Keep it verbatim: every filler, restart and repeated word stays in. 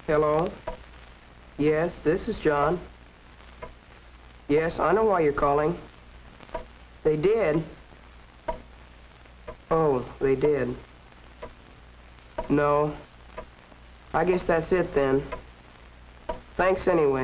Hello? Yes, this is John. Yes, I know why you're calling. They did? Oh, they did. No. I guess that's it then. Thanks anyway.